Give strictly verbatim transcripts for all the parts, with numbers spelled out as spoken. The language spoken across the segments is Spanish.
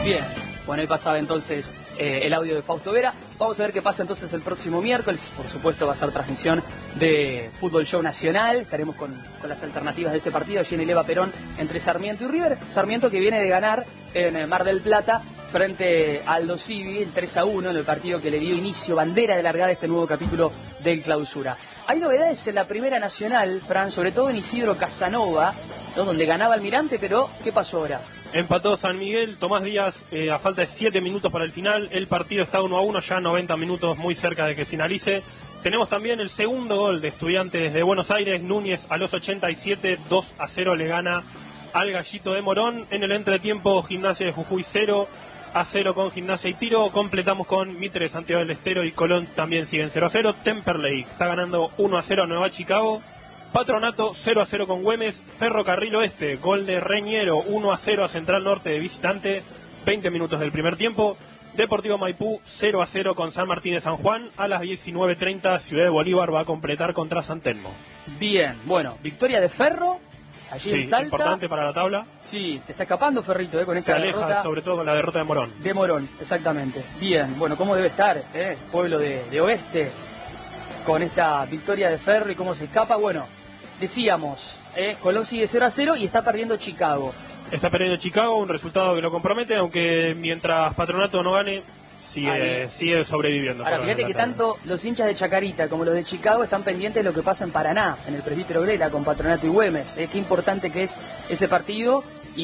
Bien, bueno, ahí pasaba entonces eh, el audio de Fausto Vera. Vamos a ver qué pasa entonces el próximo miércoles. Por supuesto va a ser transmisión de Fútbol Show Nacional. Estaremos con, con las alternativas de ese partido allí en el Eva Perón entre Sarmiento y River. Sarmiento que viene de ganar en Mar del Plata frente a Aldo Civi, el tres a uno, en el partido que le dio inicio, bandera de largada, este nuevo capítulo del Clausura. Hay novedades en la Primera Nacional, Fran, sobre todo en Isidro Casanova, ¿no?, donde ganaba Almirante, pero ¿qué pasó ahora? Empató San Miguel, Tomás Díaz, eh, a falta de siete minutos para el final. El partido está uno a uno, ya noventa minutos, muy cerca de que finalice. Tenemos también el segundo gol de Estudiantes de Buenos Aires. Núñez a los ochenta y siete, dos a cero le gana al Gallito de Morón. En el entretiempo, Gimnasia de Jujuy cero a cero con Gimnasia y Tiro. Completamos con Mitre, Santiago del Estero y Colón, también siguen cero a cero. Temperley está ganando uno a cero a Nueva Chicago. Patronato cero a cero con Güemes. Ferrocarril Oeste, gol de Reñero, uno a cero a Central Norte de visitante, veinte minutos del primer tiempo. Deportivo Maipú cero a cero con San Martín de San Juan. A las diecinueve treinta Ciudad de Bolívar va a completar contra San Telmo. Bien, bueno, victoria de Ferro allí Sí, en Salta. importante para la tabla. Sí, se está escapando Ferrito, eh, con Se esa aleja derrota sobre todo con la derrota de Morón. de Morón, exactamente. Bien, bueno, cómo debe estar, eh, pueblo de, de Oeste, con esta victoria de Ferro y cómo se escapa. Bueno, decíamos, eh, Colón sigue cero a cero y está perdiendo Chicago. Está perdiendo Chicago, un resultado que lo compromete, aunque mientras Patronato no gane, sigue, sigue sobreviviendo. Ahora, fíjate que tanto los hinchas de Chacarita como los de Chicago están pendientes de lo que pasa en Paraná, en el Presbítero Grela, con Patronato y Güemes. Eh, qué importante que es ese partido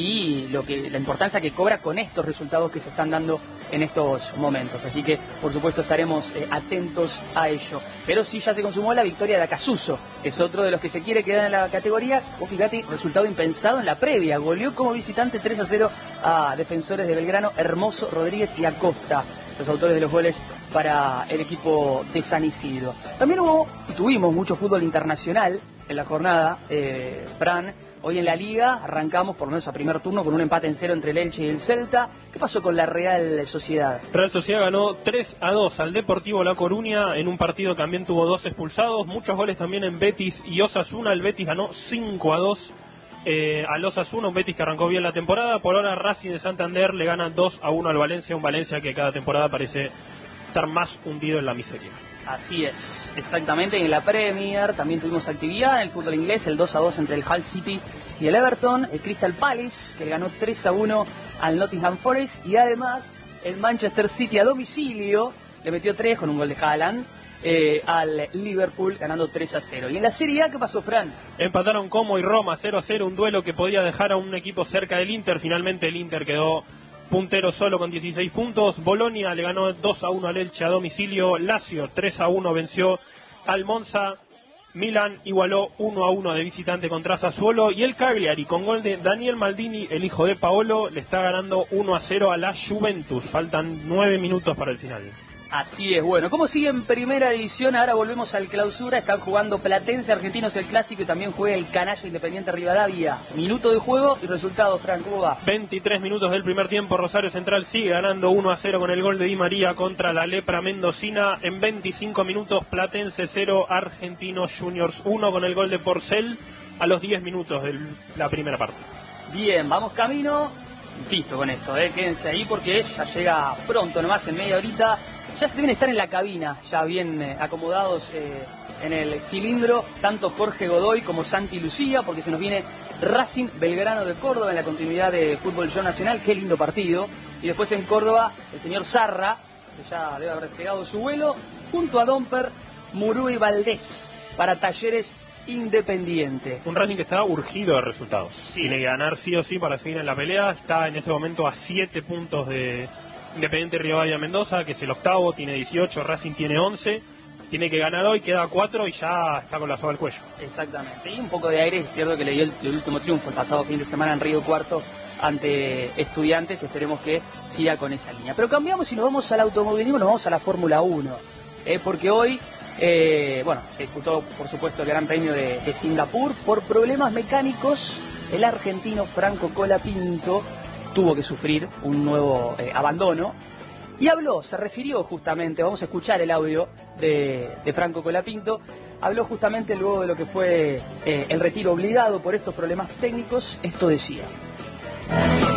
y lo que la importancia que cobra con estos resultados que se están dando en estos momentos. Así que, por supuesto, estaremos eh, atentos a ello. Pero sí ya se consumó la victoria de Acasuso, que es otro de los que se quiere quedar en la categoría. Vos fíjate, resultado impensado en la previa. Goleó como visitante tres a cero a Defensores de Belgrano, Hermoso, Rodríguez y Acosta, los autores de los goles para el equipo de San Isidro. También hubo y tuvimos mucho fútbol internacional en la jornada, eh, Fran. Hoy en la Liga arrancamos por lo menos a primer turno con un empate en cero entre el Elche y el Celta. ¿Qué pasó con la Real Sociedad? Real Sociedad ganó tres a dos al Deportivo La Coruña en un partido que también tuvo dos expulsados. Muchos goles también en Betis y Osasuna. El Betis ganó cinco a dos eh, al Osasuna, un Betis que arrancó bien la temporada. Por ahora Racing de Santander le gana dos a uno al Valencia, un Valencia que cada temporada parece estar más hundido en la miseria. Así es, exactamente. En la Premier también tuvimos actividad en el fútbol inglés, el dos a dos entre el Hull City y el Everton, el Crystal Palace que ganó tres a uno al Nottingham Forest, y además el Manchester City a domicilio le metió tres con un gol de Haaland eh, al Liverpool, ganando tres a cero. Y en la Serie A, ¿qué pasó, Fran? Empataron Como y Roma cero a cero, un duelo que podía dejar a un equipo cerca del Inter. Finalmente el Inter quedó puntero solo con dieciséis puntos. Bolonia le ganó dos a uno al Elche a domicilio. Lazio tres a uno venció al Monza. Milan igualó uno a uno de visitante contra Sassuolo. Y el Cagliari, con gol de Daniel Maldini, el hijo de Paolo, le está ganando uno a cero a la Juventus. Faltan nueve minutos para el final. Así es, bueno, ¿cómo sigue en primera división? Ahora volvemos al Clausura, están jugando Platense Argentinos el clásico y también juega el Canalla Independiente Rivadavia. Minuto de juego y resultado, Fran, ¿cómo va? veintitrés minutos del primer tiempo, Rosario Central sigue ganando uno a cero con el gol de Di María contra la Lepra Mendocina. En veinticinco minutos, Platense cero, Argentinos Juniors uno con el gol de Porcel a los diez minutos de la primera parte. Bien, vamos camino, insisto con esto, eh, quédense ahí porque ya llega pronto, nomás en media horita. Ya se deben estar en la cabina, ya bien eh, acomodados eh, en el cilindro, tanto Jorge Godoy como Santi Lucía, porque se nos viene Racing Belgrano de Córdoba en la continuidad de Fútbol Show Nacional. Qué lindo partido. Y después en Córdoba, el señor Zarra, que ya debe haber despegado su vuelo, junto a Domper, Murú y Valdés, para Talleres Independiente. Un Racing que está urgido de resultados. Sí. Tiene que ganar sí o sí para seguir en la pelea. Está en este momento a siete puntos de Independiente Rivadavia Mendoza, que es el octavo, tiene dieciocho, Racing tiene once, tiene que ganar hoy, queda cuatro y ya está con la soga al cuello. Exactamente, y un poco de aire, es cierto que le dio el, el último triunfo el pasado fin de semana en Río Cuarto ante Estudiantes, esperemos que siga con esa línea. Pero cambiamos y nos vamos al automovilismo, nos vamos a la Fórmula uno, eh, porque hoy, eh, bueno, se disputó por supuesto el Gran Premio de, de Singapur. Por problemas mecánicos, el argentino Franco Colapinto tuvo que sufrir un nuevo eh, abandono y habló, se refirió justamente, vamos a escuchar el audio de, de Franco Colapinto, habló justamente luego de lo que fue eh, el retiro obligado por estos problemas técnicos. Esto decía: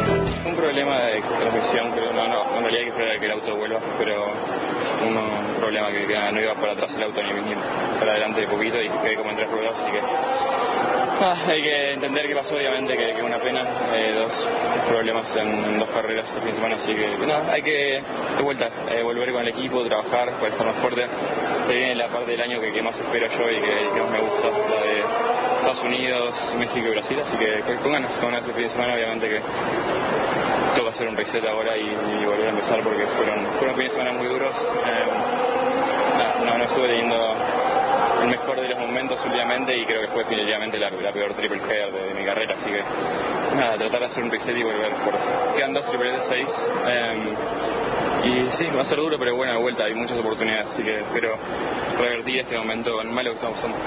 un problema de transmisión, pero no, no, en realidad hay que esperar a que el auto vuelva, pero uno, un problema que, que no iba para atrás el auto ni, ni para adelante de poquito y quedé como en tres ruedas, así que ah, hay que entender qué pasó, obviamente, que es una pena, eh, dos problemas en, en dos carreras este fin de semana, así que nada, hay que de vuelta, eh, volver con el equipo, trabajar para estar más fuerte. Se viene la parte del año que, que más espero yo y que, que más me gusta, la de Estados Unidos, México y Brasil, así que con ganas, con ganas este fin de semana, obviamente que toca hacer un reset ahora y, y volver a empezar porque fueron, fueron fines de semana muy duros. Eh, nada, no, no estuve teniendo el mejor de los momentos últimamente y creo que fue definitivamente la, la peor triple header de, de mi carrera, así que nada, tratar de hacer un reset y volver fuerte. Quedan dos triple de seis eh, y sí, va a ser duro, pero bueno, de vuelta hay muchas oportunidades, así que espero revertir este momento en malo que estamos pasando.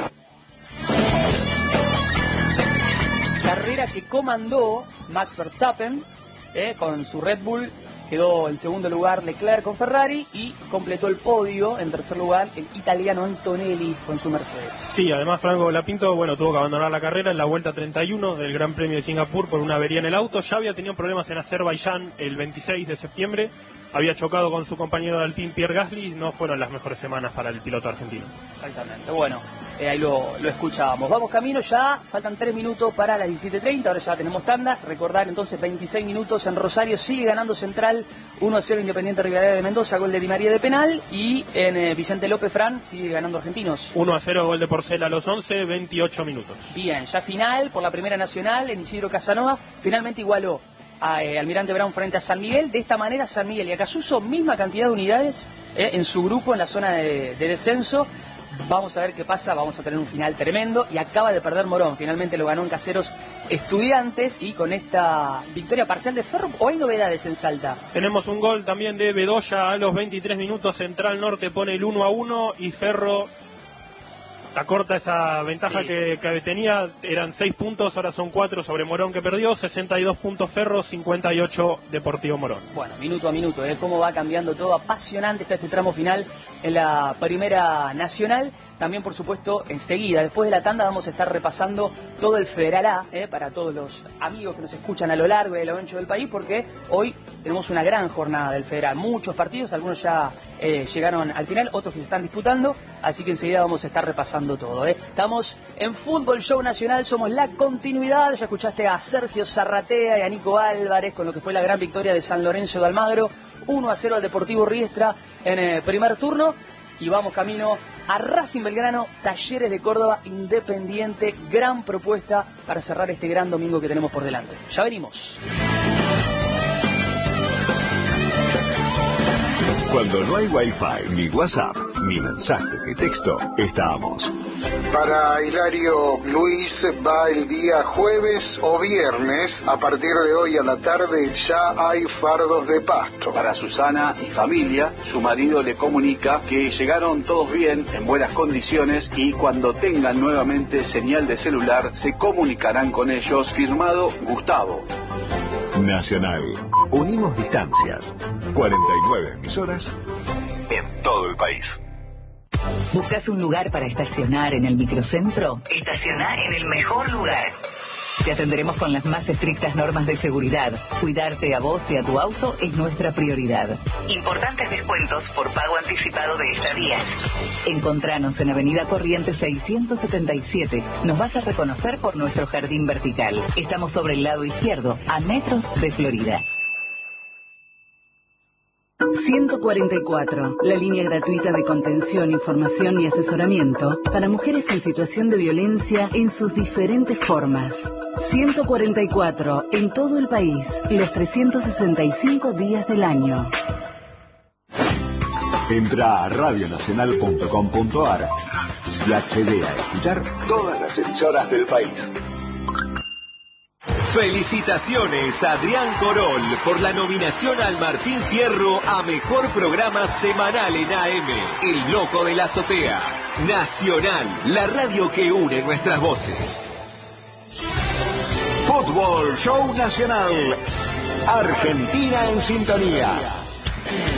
Carrera que comandó Max Verstappen eh, con su Red Bull. Quedó en segundo lugar Leclerc con Ferrari y completó el podio en tercer lugar el italiano Antonelli con su Mercedes. Sí, además Franco Colapinto, bueno, tuvo que abandonar la carrera en la vuelta treinta y uno del Gran Premio de Singapur por una avería en el auto. Ya había tenido problemas en Azerbaiyán el veintiséis de septiembre. Había chocado con su compañero de Alpine, Pierre Gasly. No fueron las mejores semanas para el piloto argentino. Exactamente, bueno, eh, ahí lo, lo escuchábamos. Vamos camino ya, faltan tres minutos para las diecisiete treinta, ahora ya tenemos tanda. Recordar entonces veintiséis minutos en Rosario, sigue ganando Central uno a cero Independiente Rivadavia de Mendoza, gol de Di María de penal. Y en eh, Vicente López Fran sigue ganando Argentinos. uno a cero, gol de Porcel a los once, veintiocho minutos. Bien, ya final por la Primera Nacional en Isidro Casanova, finalmente igualó a eh, Almirante Brown frente a San Miguel. De esta manera San Miguel y Acasuso, misma cantidad de unidades eh, en su grupo en la zona de, de descenso. Vamos a ver qué pasa, vamos a tener un final tremendo. Y acaba de perder Morón, finalmente lo ganó en Caseros Estudiantes. Y con esta victoria parcial de Ferro, ¿o hay novedades en Salta? Tenemos un gol también de Bedoya a los veintitrés minutos. Central Norte pone el uno a uno y Ferro acorta esa ventaja sí. que, que tenía. Eran seis puntos, ahora son cuatro sobre Morón, que perdió. Sesenta y dos puntos Ferro, cincuenta y ocho Deportivo Morón. Bueno, minuto a minuto, ¿eh? Cómo va cambiando todo. Apasionante está este tramo final en la Primera Nacional. También, por supuesto, enseguida, después de la tanda, vamos a estar repasando todo el Federal A, ¿eh? para todos los amigos que nos escuchan a lo largo y a lo ancho del país, porque hoy tenemos una gran jornada del Federal. Muchos partidos, algunos ya eh, llegaron al final, otros que se están disputando, así que enseguida vamos a estar repasando todo. ¿eh? Estamos en Fútbol Show Nacional, somos la continuidad. Ya escuchaste a Sergio Zarratea y a Nico Álvarez con lo que fue la gran victoria de San Lorenzo de Almagro, uno a cero al Deportivo Riestra en el primer turno. Y vamos camino a Racing Belgrano, Talleres de Córdoba, Independiente. Gran propuesta para cerrar este gran domingo que tenemos por delante. Ya venimos. Cuando no hay Wi-Fi, ni WhatsApp, ni mensaje de texto, estamos. Para Hilario Luis va el día jueves o viernes. A partir de hoy a la tarde ya hay fardos de pasto. Para Susana y familia, su marido le comunica que llegaron todos bien, en buenas condiciones, y cuando tengan nuevamente señal de celular se comunicarán con ellos. Firmado Gustavo. Nacional. Unimos distancias. cuarenta y nueve emisoras en todo el país. ¿Buscas un lugar para estacionar en el microcentro? Estaciona en el mejor lugar. Te atenderemos con las más estrictas normas de seguridad. Cuidarte a vos y a tu auto es nuestra prioridad. Importantes descuentos por pago anticipado de estadías. Encontranos en Avenida Corrientes seiscientos setenta y siete. Nos vas a reconocer por nuestro jardín vertical. Estamos sobre el lado izquierdo, a metros de Florida. ciento cuarenta y cuatro, la línea gratuita de contención, información y asesoramiento para mujeres en situación de violencia en sus diferentes formas. ciento cuarenta y cuatro, en todo el país, los trescientos sesenta y cinco días del año. Entra a radio nacional punto com punto a r y accede a escuchar todas las emisoras del país. Felicitaciones a Adrián Corol por la nominación al Martín Fierro a Mejor Programa Semanal en A M. El Loco de la Azotea. Nacional, la radio que une nuestras voces. Fútbol Show Nacional. Argentina en sintonía.